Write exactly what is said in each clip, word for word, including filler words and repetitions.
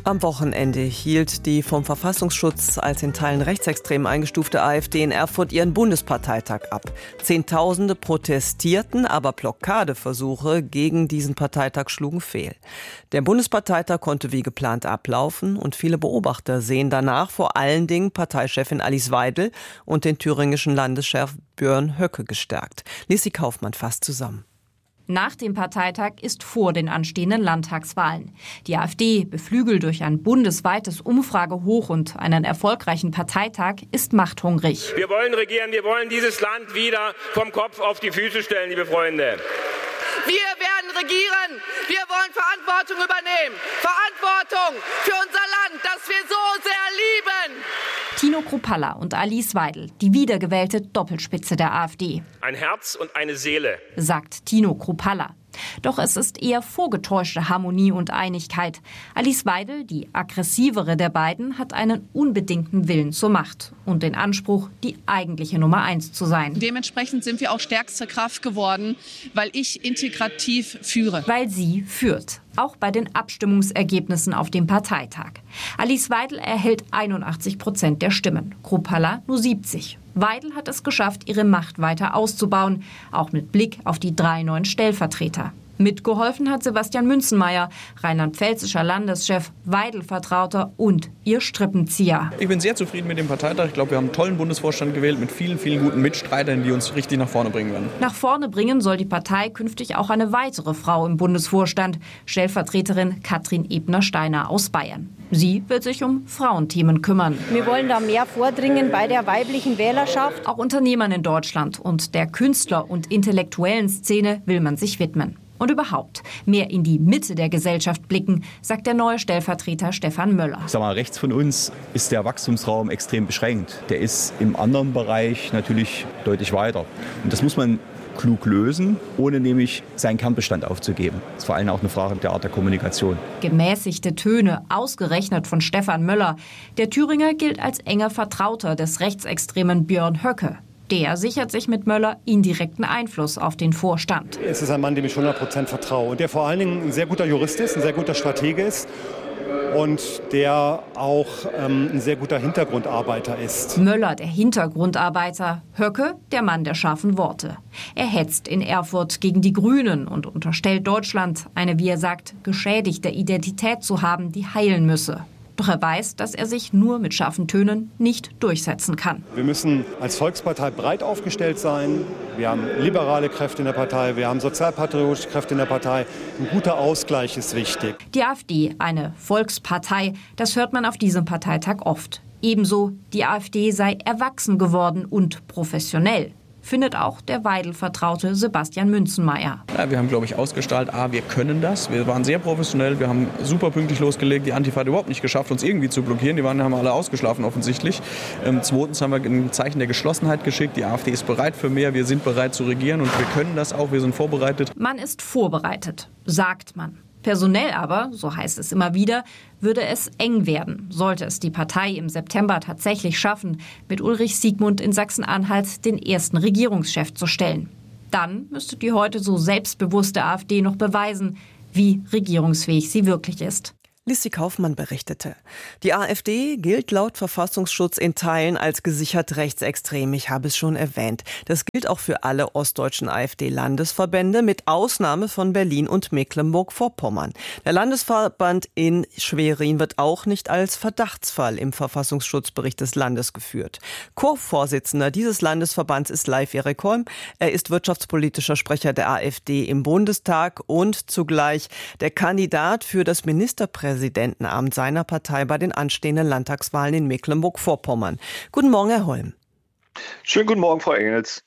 Am Wochenende hielt die vom Verfassungsschutz als in Teilen rechtsextrem eingestufte AfD in Erfurt ihren Bundesparteitag ab. Zehntausende protestierten, aber Blockadeversuche gegen diesen Parteitag schlugen fehl. Der Bundesparteitag konnte wie geplant ablaufen und viele Beobachter sehen danach vor allen Dingen Parteichefin Alice Weidel und den thüringischen Landeschef Björn Höcke gestärkt. Lissi Kaufmann fasst zusammen. Nach dem Parteitag ist vor den anstehenden Landtagswahlen. Die AfD, beflügelt durch ein bundesweites Umfragehoch und einen erfolgreichen Parteitag, ist machthungrig. Wir wollen regieren, wir wollen dieses Land wieder vom Kopf auf die Füße stellen, liebe Freunde. Wir werden regieren, wir wollen Verantwortung übernehmen. Verantwortung für unser Land, das wir so sehr lieben. Tino Kruppalla und Alice Weidel, die wiedergewählte Doppelspitze der AfD. Ein Herz und eine Seele, sagt Tino Kruppalla. Doch es ist eher vorgetäuschte Harmonie und Einigkeit. Alice Weidel, die aggressivere der beiden, hat einen unbedingten Willen zur Macht und den Anspruch, die eigentliche Nummer eins zu sein. Dementsprechend sind wir auch stärkste Kraft geworden, weil ich integrativ führe. Weil sie führt, auch bei den Abstimmungsergebnissen auf dem Parteitag. Alice Weidel erhält einundachtzig Prozent der Stimmen, Kruppalla nur siebzig. Weidel hat es geschafft, ihre Macht weiter auszubauen, auch mit Blick auf die drei neuen Stellvertreter. Mitgeholfen hat Sebastian Münzenmaier, rheinland-pfälzischer Landeschef, Weidel-Vertrauter und ihr Strippenzieher. Ich bin sehr zufrieden mit dem Parteitag. Ich glaube, wir haben einen tollen Bundesvorstand gewählt mit vielen, vielen guten Mitstreitern, die uns richtig nach vorne bringen werden. Nach vorne bringen soll die Partei künftig auch eine weitere Frau im Bundesvorstand, Stellvertreterin Katrin Ebner-Steiner aus Bayern. Sie wird sich um Frauenthemen kümmern. Wir wollen da mehr vordringen bei der weiblichen Wählerschaft. Auch Unternehmern in Deutschland und der Künstler- und intellektuellen Szene will man sich widmen. Und überhaupt mehr in die Mitte der Gesellschaft blicken, sagt der neue Stellvertreter Stefan Möller. Ich sag mal, rechts von uns ist der Wachstumsraum extrem beschränkt. Der ist im anderen Bereich natürlich deutlich weiter. Und das muss man klug lösen, ohne nämlich seinen Kernbestand aufzugeben. Das ist vor allem auch eine Frage der Art der Kommunikation. Gemäßigte Töne, ausgerechnet von Stefan Möller. Der Thüringer gilt als enger Vertrauter des rechtsextremen Björn Höcke. Der sichert sich mit Möller indirekten Einfluss auf den Vorstand. Es ist ein Mann, dem ich hundert Prozent vertraue und der vor allen Dingen ein sehr guter Jurist ist, ein sehr guter Stratege ist und der auch ähm, ein sehr guter Hintergrundarbeiter ist. Möller, der Hintergrundarbeiter, Höcke, der Mann der scharfen Worte. Er hetzt in Erfurt gegen die Grünen und unterstellt Deutschland, eine, wie er sagt, geschädigte Identität zu haben, die heilen müsse. Doch er weiß, dass er sich nur mit scharfen Tönen nicht durchsetzen kann. Wir müssen als Volkspartei breit aufgestellt sein. Wir haben liberale Kräfte in der Partei, wir haben sozialpatriotische Kräfte in der Partei. Ein guter Ausgleich ist wichtig. Die AfD, eine Volkspartei, das hört man auf diesem Parteitag oft. Ebenso, die AfD sei erwachsen geworden und professionell. Findet auch der Weidel-Vertraute Sebastian Münzenmaier. Ja, wir haben, glaube ich, ausgestrahlt, A, wir können das. Wir waren sehr professionell, wir haben super pünktlich losgelegt. Die Antifa hat überhaupt nicht geschafft, uns irgendwie zu blockieren. Die waren, haben alle ausgeschlafen offensichtlich. Ähm, zweitens haben wir ein Zeichen der Geschlossenheit geschickt. Die AfD ist bereit für mehr, wir sind bereit zu regieren und wir können das auch, wir sind vorbereitet. Man ist vorbereitet, sagt man. Personell aber, so heißt es immer wieder, würde es eng werden, sollte es die Partei im September tatsächlich schaffen, mit Ulrich Siegmund in Sachsen-Anhalt den ersten Regierungschef zu stellen. Dann müsste die heute so selbstbewusste AfD noch beweisen, wie regierungsfähig sie wirklich ist. Lissi Kaufmann berichtete. Die AfD gilt laut Verfassungsschutz in Teilen als gesichert rechtsextrem. Ich habe es schon erwähnt. Das gilt auch für alle ostdeutschen AfD-Landesverbände, mit Ausnahme von Berlin und Mecklenburg-Vorpommern. Der Landesverband in Schwerin wird auch nicht als Verdachtsfall im Verfassungsschutzbericht des Landes geführt. Co-Vorsitzender dieses Landesverbands ist Leif Erik Holm. Er ist wirtschaftspolitischer Sprecher der AfD im Bundestag und zugleich der Kandidat für das Ministerpräsidentenamt Präsidentenamt seiner Partei bei den anstehenden Landtagswahlen in Mecklenburg-Vorpommern. Guten Morgen, Herr Holm. Schönen guten Morgen, Frau Engels.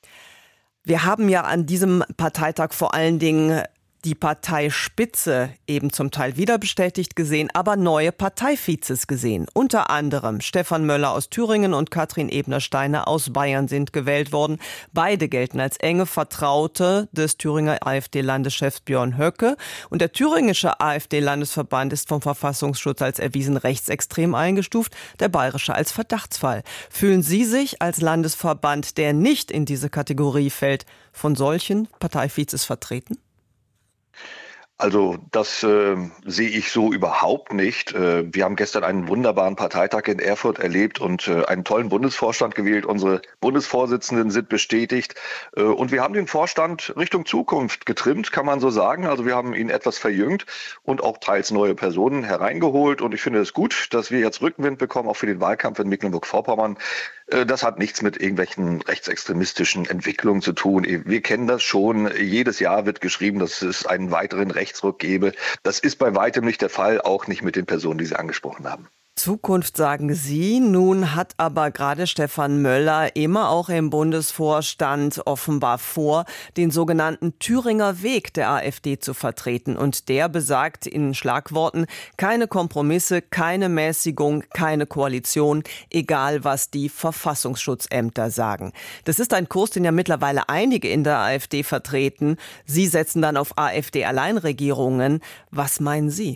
Wir haben ja an diesem Parteitag vor allen Dingen die Parteispitze eben zum Teil wiederbestätigt gesehen, aber neue Parteivizes gesehen. Unter anderem Stefan Möller aus Thüringen und Katrin Ebner-Steiner aus Bayern sind gewählt worden. Beide gelten als enge Vertraute des Thüringer AfD-Landeschefs Björn Höcke. Und der thüringische AfD-Landesverband ist vom Verfassungsschutz als erwiesen rechtsextrem eingestuft, der bayerische als Verdachtsfall. Fühlen Sie sich als Landesverband, der nicht in diese Kategorie fällt, von solchen Parteivizes vertreten? Also das äh, sehe ich so überhaupt nicht. Äh, wir haben gestern einen wunderbaren Parteitag in Erfurt erlebt und äh, einen tollen Bundesvorstand gewählt. Unsere Bundesvorsitzenden sind bestätigt äh, und wir haben den Vorstand Richtung Zukunft getrimmt, kann man so sagen. Also wir haben ihn etwas verjüngt und auch teils neue Personen hereingeholt. Und ich finde es gut, dass wir jetzt Rückenwind bekommen, auch für den Wahlkampf in Mecklenburg-Vorpommern. Äh, das hat nichts mit irgendwelchen rechtsextremistischen Entwicklungen zu tun. Wir kennen das schon. Jedes Jahr wird geschrieben, dass es einen weiteren Rechtsruck gebe. Das ist bei weitem nicht der Fall, auch nicht mit den Personen, die Sie angesprochen haben. Zukunft, sagen Sie. Nun hat aber gerade Stefan Möller immer auch im Bundesvorstand offenbar vor, den sogenannten Thüringer Weg der AfD zu vertreten. Und der besagt in Schlagworten: keine Kompromisse, keine Mäßigung, keine Koalition, egal was die Verfassungsschutzämter sagen. Das ist ein Kurs, den ja mittlerweile einige in der AfD vertreten. Sie setzen dann auf AfD-Alleinregierungen. Was meinen Sie?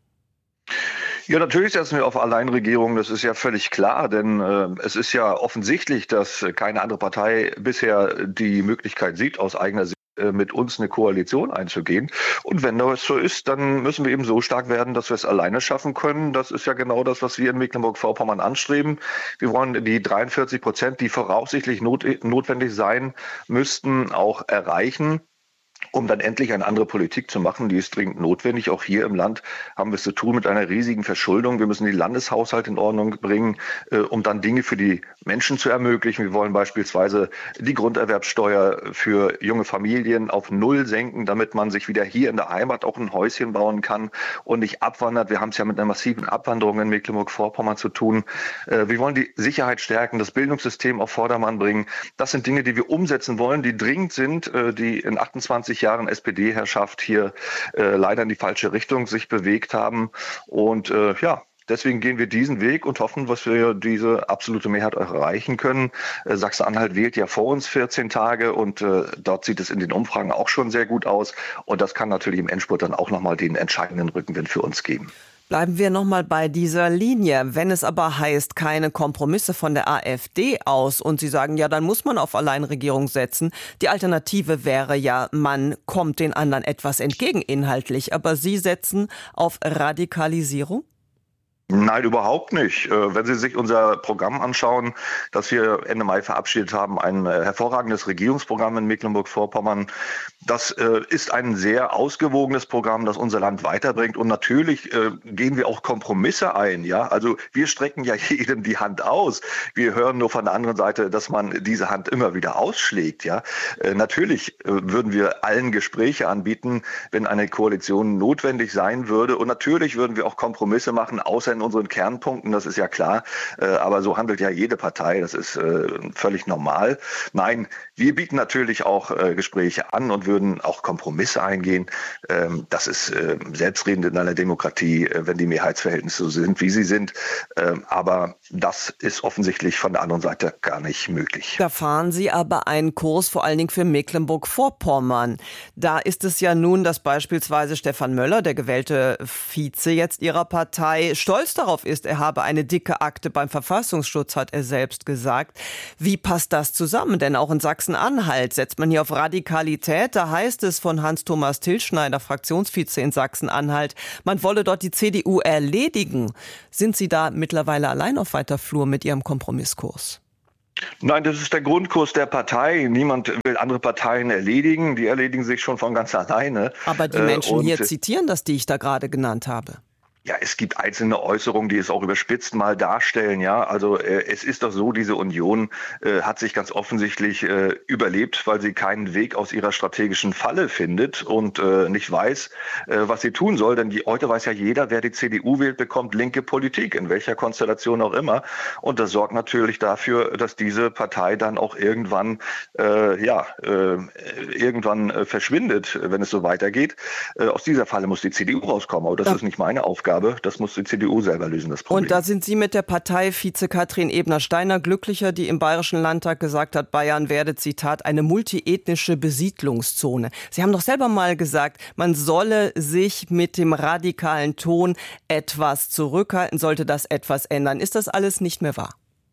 Ja, natürlich setzen wir auf Alleinregierung, das ist ja völlig klar, denn äh, es ist ja offensichtlich, dass keine andere Partei bisher die Möglichkeit sieht, aus eigener Sicht äh, mit uns eine Koalition einzugehen. Und wenn das so ist, dann müssen wir eben so stark werden, dass wir es alleine schaffen können. Das ist ja genau das, was wir in Mecklenburg-Vorpommern anstreben. Wir wollen die dreiundvierzig Prozent, die voraussichtlich not- notwendig sein müssten, auch erreichen, um dann endlich eine andere Politik zu machen. Die ist dringend notwendig. Auch hier im Land haben wir es zu tun mit einer riesigen Verschuldung. Wir müssen den Landeshaushalt in Ordnung bringen, äh, um dann Dinge für die Menschen zu ermöglichen. Wir wollen beispielsweise die Grunderwerbsteuer für junge Familien auf Null senken, damit man sich wieder hier in der Heimat auch ein Häuschen bauen kann und nicht abwandert. Wir haben es ja mit einer massiven Abwanderung in Mecklenburg-Vorpommern zu tun. Äh, wir wollen die Sicherheit stärken, das Bildungssystem auf Vordermann bringen. Das sind Dinge, die wir umsetzen wollen, die dringend sind, äh, die in achtundzwanzig Jahren S P D-Herrschaft hier äh, leider in die falsche Richtung sich bewegt haben. Und äh, ja, deswegen gehen wir diesen Weg und hoffen, dass wir diese absolute Mehrheit erreichen können. Äh, Sachsen-Anhalt wählt ja vor uns vierzehn Tage und äh, dort sieht es in den Umfragen auch schon sehr gut aus. Und das kann natürlich im Endspurt dann auch nochmal den entscheidenden Rückenwind für uns geben. Bleiben wir nochmal bei dieser Linie. Wenn es aber heißt, keine Kompromisse von der AfD aus und Sie sagen, ja, dann muss man auf Alleinregierung setzen. Die Alternative wäre ja, man kommt den anderen etwas entgegen inhaltlich. Aber Sie setzen auf Radikalisierung? Nein, überhaupt nicht. Wenn Sie sich unser Programm anschauen, das wir Ende Mai verabschiedet haben, ein hervorragendes Regierungsprogramm in Mecklenburg-Vorpommern, das ist ein sehr ausgewogenes Programm, das unser Land weiterbringt. Und natürlich gehen wir auch Kompromisse ein. Ja, also wir strecken ja jedem die Hand aus. Wir hören nur von der anderen Seite, dass man diese Hand immer wieder ausschlägt. Ja, natürlich würden wir allen Gespräche anbieten, wenn eine Koalition notwendig sein würde. Und natürlich würden wir auch Kompromisse machen, außer in unseren Kernpunkten, das ist ja klar, äh, aber so handelt ja jede Partei, das ist äh, völlig normal. Nein, wir bieten natürlich auch äh, Gespräche an und würden auch Kompromisse eingehen. Ähm, das ist äh, selbstredend in einer Demokratie, äh, wenn die Mehrheitsverhältnisse so sind, wie sie sind. Ähm, aber das ist offensichtlich von der anderen Seite gar nicht möglich. Da fahren Sie aber einen Kurs vor allen Dingen für Mecklenburg-Vorpommern. Da ist es ja nun, dass beispielsweise Stefan Möller, der gewählte Vize jetzt Ihrer Partei, stolz darauf ist, er habe eine dicke Akte beim Verfassungsschutz, hat er selbst gesagt. Wie passt das zusammen? Denn auch in Sachsen-Anhalt setzt man hier auf Radikalität. Da heißt es von Hans-Thomas Tilschneider, Fraktionsvize in Sachsen-Anhalt, man wolle dort die C D U erledigen. Sind Sie da mittlerweile allein auf weiter Flur mit Ihrem Kompromisskurs? Nein, das ist der Grundkurs der Partei. Niemand will andere Parteien erledigen. Die erledigen sich schon von ganz alleine. Aber die Menschen äh, hier zitieren das, die ich da gerade genannt habe. Ja, es gibt einzelne Äußerungen, die es auch überspitzt mal darstellen. Ja, also äh, es ist doch so, diese Union äh, hat sich ganz offensichtlich äh, überlebt, weil sie keinen Weg aus ihrer strategischen Falle findet und äh, nicht weiß, äh, was sie tun soll. Denn die, heute weiß ja jeder, wer die C D U wählt, bekommt linke Politik, in welcher Konstellation auch immer. Und das sorgt natürlich dafür, dass diese Partei dann auch irgendwann, äh, ja, äh, irgendwann äh, verschwindet, wenn es so weitergeht. Äh, aus dieser Falle muss die C D U rauskommen. Aber das ja. ist nicht meine Aufgabe. Das muss die C D U selber lösen, das Problem. Und da sind Sie mit der Parteivize Katrin Ebner-Steiner glücklicher, die im Bayerischen Landtag gesagt hat, Bayern werde, Zitat, eine multiethnische Besiedlungszone. Sie haben doch selber mal gesagt, man solle sich mit dem radikalen Ton etwas zurückhalten, sollte das etwas ändern. Ist das alles nicht mehr wahr?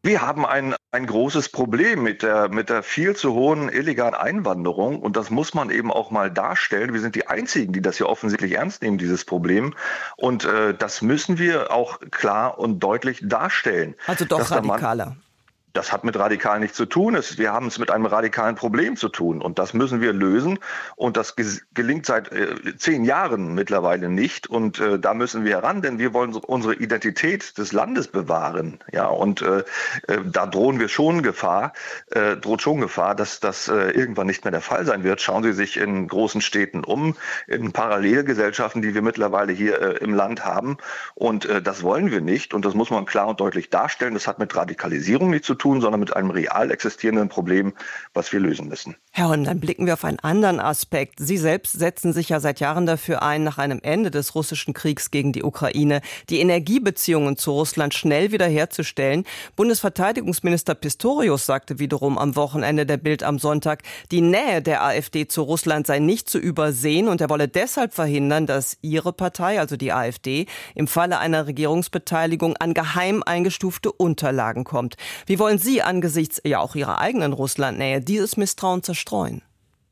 Wir haben ein, ein großes Problem mit der, mit der viel zu hohen illegalen Einwanderung und das muss man eben auch mal darstellen. Wir sind die Einzigen, die das hier offensichtlich ernst nehmen, dieses Problem. Und äh, das müssen wir auch klar und deutlich darstellen. Also doch radikaler. Das hat mit radikal nichts zu tun. Wir haben es mit einem radikalen Problem zu tun. Und das müssen wir lösen. Und das gelingt seit äh, zehn Jahren mittlerweile nicht. Und äh, da müssen wir heran, denn wir wollen unsere Identität des Landes bewahren. Ja, und äh, da drohen wir schon Gefahr, äh, droht schon Gefahr, dass das äh, irgendwann nicht mehr der Fall sein wird. Schauen Sie sich in großen Städten um, in Parallelgesellschaften, die wir mittlerweile hier äh, im Land haben. Und äh, das wollen wir nicht. Und das muss man klar und deutlich darstellen. Das hat mit Radikalisierung nichts zu tun. Tun, sondern mit einem real existierenden Problem, was wir lösen müssen. Herr Holm, dann blicken wir auf einen anderen Aspekt. Sie selbst setzen sich ja seit Jahren dafür ein, nach einem Ende des russischen Kriegs gegen die Ukraine die Energiebeziehungen zu Russland schnell wiederherzustellen. Bundesverteidigungsminister Pistorius sagte wiederum am Wochenende der Bild am Sonntag, die Nähe der AfD zu Russland sei nicht zu übersehen und er wolle deshalb verhindern, dass ihre Partei, also die AfD, im Falle einer Regierungsbeteiligung an geheim eingestufte Unterlagen kommt. Wie wollen Sie angesichts ja auch Ihrer eigenen Russlandnähe dieses Misstrauen zerstreuen?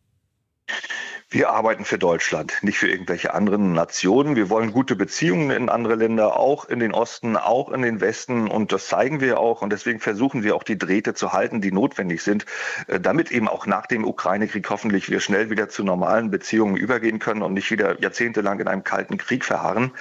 Wir arbeiten für Deutschland, nicht für irgendwelche anderen Nationen. Wir wollen gute Beziehungen in andere Länder, auch in den Osten, auch in den Westen. Und das zeigen wir auch. Und deswegen versuchen wir auch die Drähte zu halten, die notwendig sind, damit eben auch nach dem Ukraine-Krieg hoffentlich wir schnell wieder zu normalen Beziehungen übergehen können und nicht wieder jahrzehntelang in einem kalten Krieg verharren.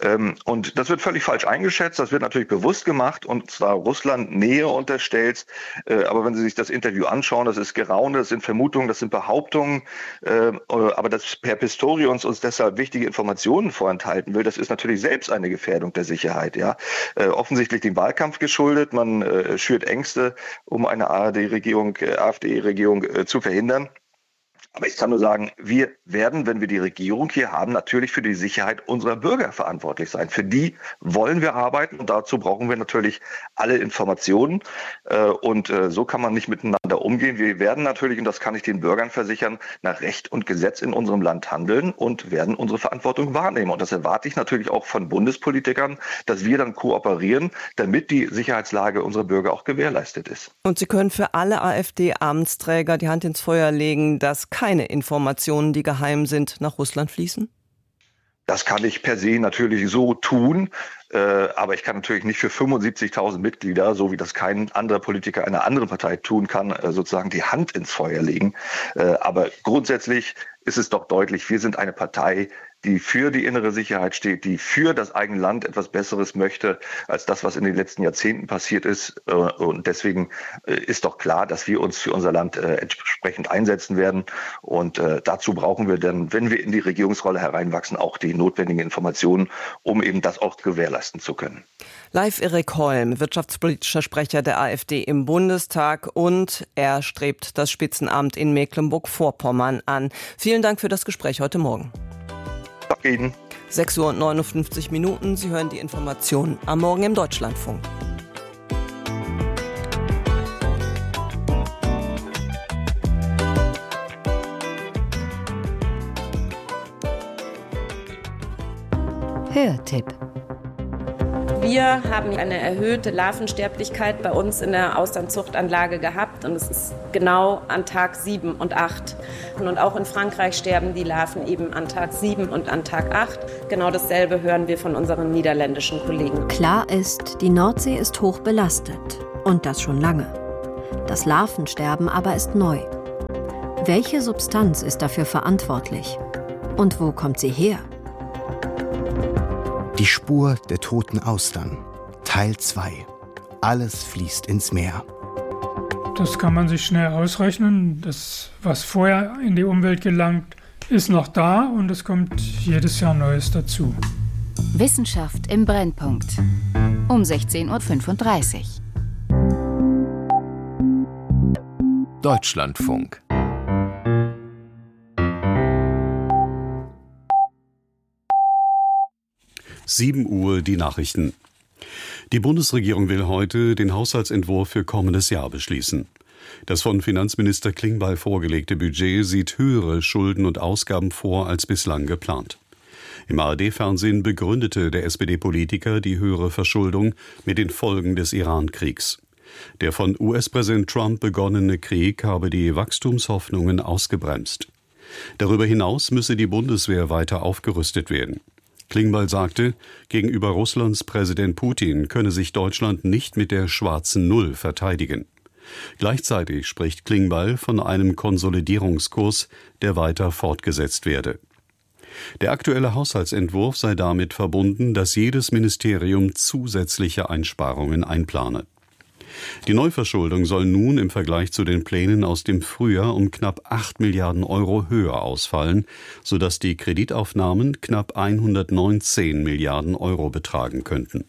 Und das wird völlig falsch eingeschätzt. Das wird natürlich bewusst gemacht und zwar Russland Nähe unterstellt. Aber wenn Sie sich das Interview anschauen, das ist Geraune, das sind Vermutungen, das sind Behauptungen. Aber dass Herr Pistorius uns deshalb wichtige Informationen vorenthalten will, das ist natürlich selbst eine Gefährdung der Sicherheit. Ja, äh, offensichtlich dem Wahlkampf geschuldet. Man äh, schürt Ängste, um eine A R D-Regierung, äh, AfD-Regierung äh, zu verhindern. Aber ich kann nur sagen, wir werden, wenn wir die Regierung hier haben, natürlich für die Sicherheit unserer Bürger verantwortlich sein. Für die wollen wir arbeiten und dazu brauchen wir natürlich alle Informationen. Und so kann man nicht miteinander umgehen. Wir werden natürlich, und das kann ich den Bürgern versichern, nach Recht und Gesetz in unserem Land handeln und werden unsere Verantwortung wahrnehmen. Und das erwarte ich natürlich auch von Bundespolitikern, dass wir dann kooperieren, damit die Sicherheitslage unserer Bürger auch gewährleistet ist. Und Sie können für alle AfD-Amtsträger die Hand ins Feuer legen, dass keine Informationen, die geheim sind, nach Russland fließen? Das kann ich per se natürlich so tun, äh, aber ich kann natürlich nicht für fünfundsiebzigtausend Mitglieder, so wie das kein anderer Politiker einer anderen Partei tun kann, äh, sozusagen die Hand ins Feuer legen. Äh, aber grundsätzlich ist es doch deutlich, wir sind eine Partei, die für die innere Sicherheit steht, die für das eigene Land etwas Besseres möchte, als das, was in den letzten Jahrzehnten passiert ist. Und deswegen ist doch klar, dass wir uns für unser Land entsprechend einsetzen werden. Und dazu brauchen wir dann, wenn wir in die Regierungsrolle hereinwachsen, auch die notwendigen Informationen, um eben das auch gewährleisten zu können. Live Erik Holm, wirtschaftspolitischer Sprecher der AfD im Bundestag, und er strebt das Spitzenamt in Mecklenburg-Vorpommern an. Vielen Dank für das Gespräch heute Morgen. Ihnen. sechs Uhr und neunundfünfzig Minuten. Sie hören die Informationen am Morgen im Deutschlandfunk. Hörtipp. Wir haben eine erhöhte Larvensterblichkeit bei uns in der Austernzuchtanlage gehabt und es ist genau an Tag sieben und acht. Und auch in Frankreich sterben die Larven eben an Tag sieben und an Tag acht. Genau dasselbe hören wir von unseren niederländischen Kollegen. Klar ist, die Nordsee ist hoch belastet und das schon lange. Das Larvensterben aber ist neu. Welche Substanz ist dafür verantwortlich? Und wo kommt sie her? Die Spur der toten Austern. Teil zwei. Alles fließt ins Meer. Das kann man sich schnell ausrechnen. Das, was vorher in die Umwelt gelangt, ist noch da und es kommt jedes Jahr Neues dazu. Wissenschaft im Brennpunkt. Um sechzehn Uhr fünfunddreißig. Deutschlandfunk. sieben Uhr die Nachrichten. Die Bundesregierung will heute den Haushaltsentwurf für kommendes Jahr beschließen. Das von Finanzminister Klingbeil vorgelegte Budget sieht höhere Schulden und Ausgaben vor als bislang geplant. Im A R D-Fernsehen begründete der S P D-Politiker die höhere Verschuldung mit den Folgen des Iran-Kriegs. Der von U S-Präsident Trump begonnene Krieg habe die Wachstumshoffnungen ausgebremst. Darüber hinaus müsse die Bundeswehr weiter aufgerüstet werden. Klingbeil sagte, gegenüber Russlands Präsident Putin könne sich Deutschland nicht mit der schwarzen Null verteidigen. Gleichzeitig spricht Klingbeil von einem Konsolidierungskurs, der weiter fortgesetzt werde. Der aktuelle Haushaltsentwurf sei damit verbunden, dass jedes Ministerium zusätzliche Einsparungen einplane. Die Neuverschuldung soll nun im Vergleich zu den Plänen aus dem Frühjahr um knapp acht Milliarden Euro höher ausfallen, sodass die Kreditaufnahmen knapp hundertneunzehn Milliarden Euro betragen könnten.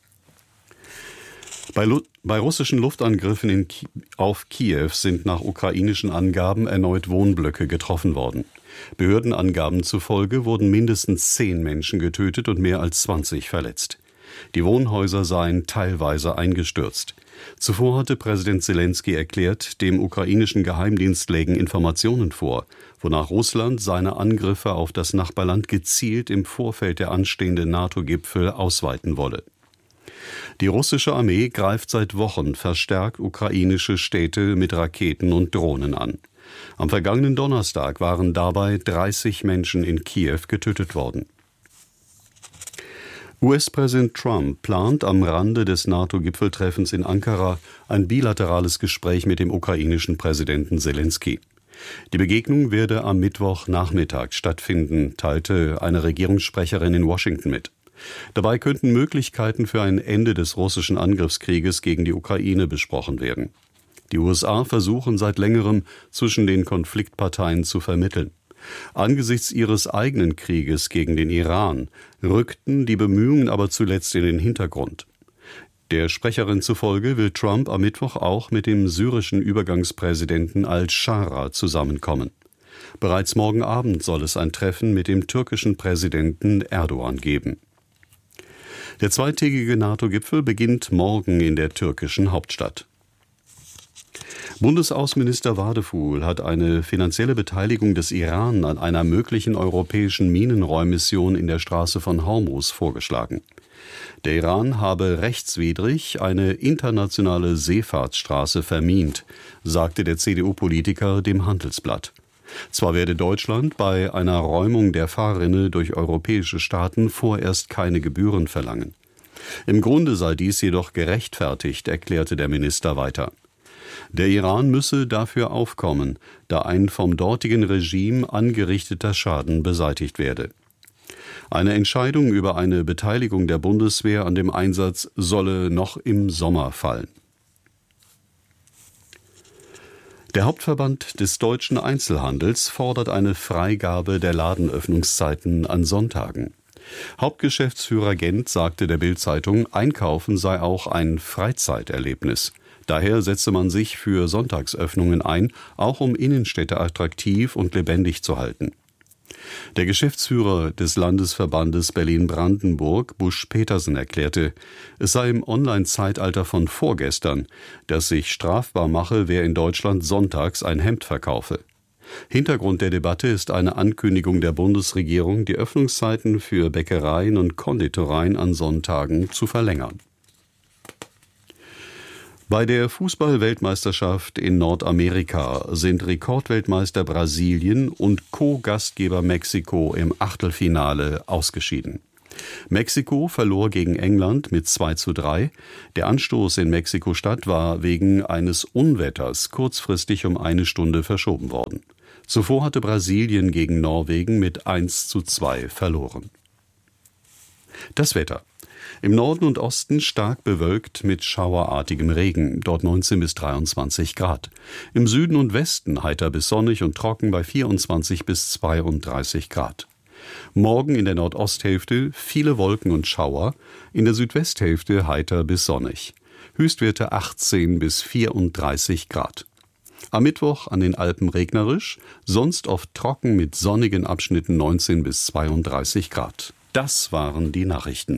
Bei, Lu- bei russischen Luftangriffen in Ki- auf Kiew sind nach ukrainischen Angaben erneut Wohnblöcke getroffen worden. Behördenangaben zufolge wurden mindestens zehn Menschen getötet und mehr als zwanzig verletzt. Die Wohnhäuser seien teilweise eingestürzt. Zuvor hatte Präsident Selenskyj erklärt, dem ukrainischen Geheimdienst lägen Informationen vor, wonach Russland seine Angriffe auf das Nachbarland gezielt im Vorfeld der anstehenden NATO-Gipfel ausweiten wolle. Die russische Armee greift seit Wochen verstärkt ukrainische Städte mit Raketen und Drohnen an. Am vergangenen Donnerstag waren dabei dreißig Menschen in Kiew getötet worden. U S-Präsident Trump plant am Rande des NATO-Gipfeltreffens in Ankara ein bilaterales Gespräch mit dem ukrainischen Präsidenten Selenskyj. Die Begegnung werde am Mittwochnachmittag stattfinden, teilte eine Regierungssprecherin in Washington mit. Dabei könnten Möglichkeiten für ein Ende des russischen Angriffskrieges gegen die Ukraine besprochen werden. Die U S A versuchen seit längerem, zwischen den Konfliktparteien zu vermitteln. Angesichts ihres eigenen Krieges gegen den Iran rückten die Bemühungen aber zuletzt in den Hintergrund. Der Sprecherin zufolge will Trump am Mittwoch auch mit dem syrischen Übergangspräsidenten al-Shara zusammenkommen. Bereits morgen Abend soll es ein Treffen mit dem türkischen Präsidenten Erdogan geben. Der zweitägige NATO-Gipfel beginnt morgen in der türkischen Hauptstadt. Bundesaußenminister Wadefuhl hat eine finanzielle Beteiligung des Iran an einer möglichen europäischen Minenräummission in der Straße von Hormuz vorgeschlagen. Der Iran habe rechtswidrig eine internationale Seefahrtsstraße vermint, sagte der C D U-Politiker dem Handelsblatt. Zwar werde Deutschland bei einer Räumung der Fahrrinne durch europäische Staaten vorerst keine Gebühren verlangen. Im Grunde sei dies jedoch gerechtfertigt, erklärte der Minister weiter. Der Iran müsse dafür aufkommen, da ein vom dortigen Regime angerichteter Schaden beseitigt werde. Eine Entscheidung über eine Beteiligung der Bundeswehr an dem Einsatz solle noch im Sommer fallen. Der Hauptverband des deutschen Einzelhandels fordert eine Freigabe der Ladenöffnungszeiten an Sonntagen. Hauptgeschäftsführer Gent sagte der Bild-Zeitung, Einkaufen sei auch ein Freizeiterlebnis. Daher setze man sich für Sonntagsöffnungen ein, auch um Innenstädte attraktiv und lebendig zu halten. Der Geschäftsführer des Landesverbandes Berlin-Brandenburg, Busch Petersen, erklärte, es sei im Online-Zeitalter von vorgestern, dass sich strafbar mache, wer in Deutschland sonntags ein Hemd verkaufe. Hintergrund der Debatte ist eine Ankündigung der Bundesregierung, die Öffnungszeiten für Bäckereien und Konditoreien an Sonntagen zu verlängern. Bei der Fußball-Weltmeisterschaft in Nordamerika sind Rekordweltmeister Brasilien und Co-Gastgeber Mexiko im Achtelfinale ausgeschieden. Mexiko verlor gegen England mit zwei zu drei. Der Anstoß in Mexiko-Stadt war wegen eines Unwetters kurzfristig um eine Stunde verschoben worden. Zuvor hatte Brasilien gegen Norwegen mit eins zu zwei verloren. Das Wetter. Im Norden und Osten stark bewölkt mit schauerartigem Regen, dort neunzehn bis dreiundzwanzig Grad. Im Süden und Westen heiter bis sonnig und trocken bei vierundzwanzig bis zweiunddreißig Grad. Morgen in der Nordosthälfte viele Wolken und Schauer, in der Südwesthälfte heiter bis sonnig. Höchstwerte achtzehn bis vierunddreißig Grad. Am Mittwoch an den Alpen regnerisch, sonst oft trocken mit sonnigen Abschnitten neunzehn bis zweiunddreißig Grad. Das waren die Nachrichten.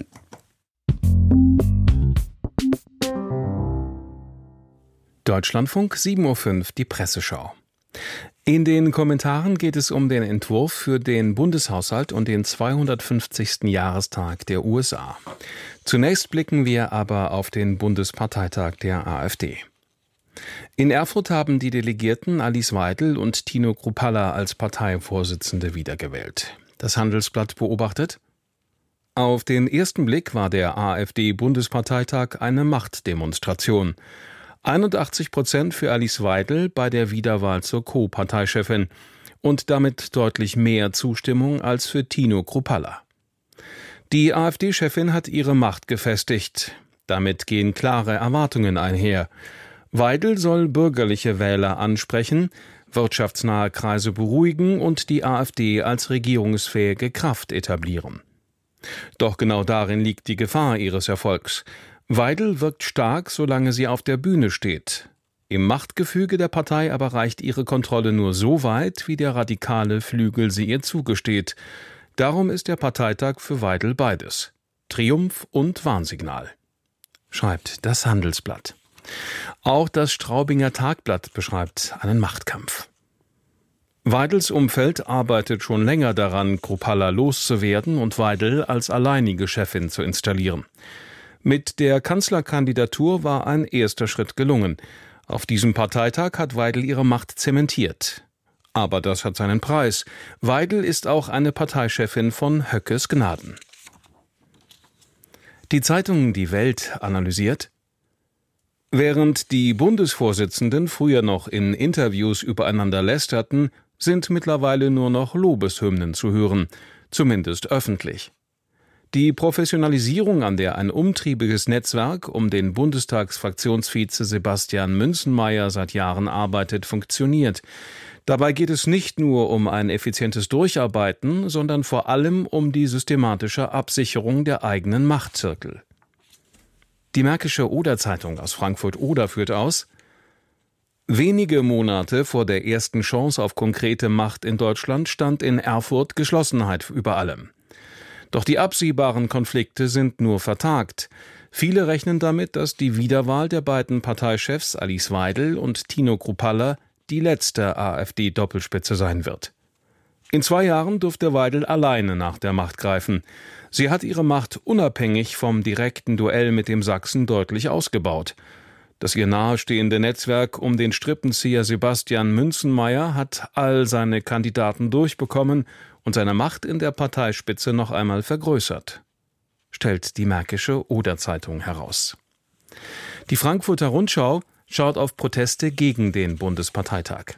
Deutschlandfunk sieben Uhr fünf, die Presseschau. In den Kommentaren geht es um den Entwurf für den Bundeshaushalt und den zweihundertfünfzigsten Jahrestag der U S A. Zunächst blicken wir aber auf den Bundesparteitag der AfD. In Erfurt haben die Delegierten Alice Weidel und Tino Kruppalla als Parteivorsitzende wiedergewählt. Das Handelsblatt beobachtet: Auf den ersten Blick war der AfD-Bundesparteitag eine Machtdemonstration. einundachtzig Prozent für Alice Weidel bei der Wiederwahl zur Co-Parteichefin und damit deutlich mehr Zustimmung als für Tino Kruppalla. Die AfD-Chefin hat ihre Macht gefestigt. Damit gehen klare Erwartungen einher. Weidel soll bürgerliche Wähler ansprechen, wirtschaftsnahe Kreise beruhigen und die AfD als regierungsfähige Kraft etablieren. Doch genau darin liegt die Gefahr ihres Erfolgs. Weidel wirkt stark, solange sie auf der Bühne steht. Im Machtgefüge der Partei aber reicht ihre Kontrolle nur so weit, wie der radikale Flügel sie ihr zugesteht. Darum ist der Parteitag für Weidel beides: Triumph und Warnsignal, schreibt das Handelsblatt. Auch das Straubinger Tagblatt beschreibt einen Machtkampf. Weidels Umfeld arbeitet schon länger daran, Kruppalla loszuwerden und Weidel als alleinige Chefin zu installieren. Mit der Kanzlerkandidatur war ein erster Schritt gelungen. Auf diesem Parteitag hat Weidel ihre Macht zementiert. Aber das hat seinen Preis. Weidel ist auch eine Parteichefin von Höckes Gnaden. Die Zeitung Die Welt analysiert: Während die Bundesvorsitzenden früher noch in Interviews übereinander lästerten, sind mittlerweile nur noch Lobeshymnen zu hören, zumindest öffentlich. Die Professionalisierung, an der ein umtriebiges Netzwerk um den Bundestagsfraktionsvize Sebastian Münzenmaier seit Jahren arbeitet, funktioniert. Dabei geht es nicht nur um ein effizientes Durcharbeiten, sondern vor allem um die systematische Absicherung der eigenen Machtzirkel. Die Märkische Oder-Zeitung aus Frankfurt-Oder führt aus: Wenige Monate vor der ersten Chance auf konkrete Macht in Deutschland stand in Erfurt Geschlossenheit über allem. Doch die absehbaren Konflikte sind nur vertagt. Viele rechnen damit, dass die Wiederwahl der beiden Parteichefs Alice Weidel und Tino Kruppalla die letzte AfD-Doppelspitze sein wird. In zwei Jahren dürfte Weidel alleine nach der Macht greifen. Sie hat ihre Macht unabhängig vom direkten Duell mit dem Sachsen deutlich ausgebaut. Das ihr nahestehende Netzwerk um den Strippenzieher Sebastian Münzenmaier hat all seine Kandidaten durchbekommen und seine Macht in der Parteispitze noch einmal vergrößert, stellt die Märkische Oder-Zeitung heraus. Die Frankfurter Rundschau schaut auf Proteste gegen den Bundesparteitag.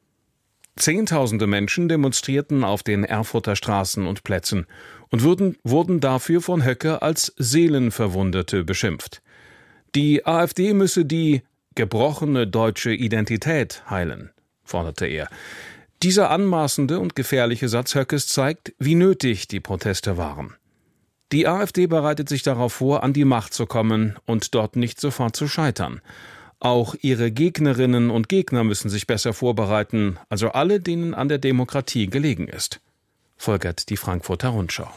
Zehntausende Menschen demonstrierten auf den Erfurter Straßen und Plätzen und wurden, wurden dafür von Höcke als Seelenverwundete beschimpft. Die AfD müsse die gebrochene deutsche Identität heilen, forderte er. Dieser anmaßende und gefährliche Satz Höckes zeigt, wie nötig die Proteste waren. Die AfD bereitet sich darauf vor, an die Macht zu kommen und dort nicht sofort zu scheitern. Auch ihre Gegnerinnen und Gegner müssen sich besser vorbereiten, also alle, denen an der Demokratie gelegen ist, folgert die Frankfurter Rundschau.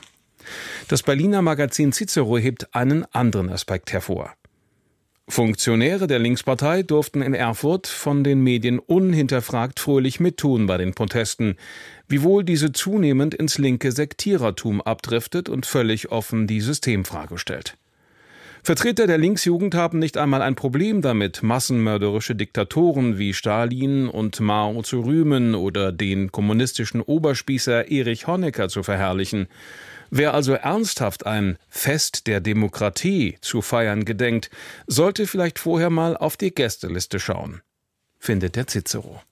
Das Berliner Magazin Cicero hebt einen anderen Aspekt hervor. Funktionäre der Linkspartei durften in Erfurt von den Medien unhinterfragt fröhlich mittun bei den Protesten, wiewohl diese zunehmend ins linke Sektierertum abdriftet und völlig offen die Systemfrage stellt. Vertreter der Linksjugend haben nicht einmal ein Problem damit, massenmörderische Diktatoren wie Stalin und Mao zu rühmen oder den kommunistischen Oberspießer Erich Honecker zu verherrlichen. Wer also ernsthaft ein Fest der Demokratie zu feiern gedenkt, sollte vielleicht vorher mal auf die Gästeliste schauen, findet der Cicero.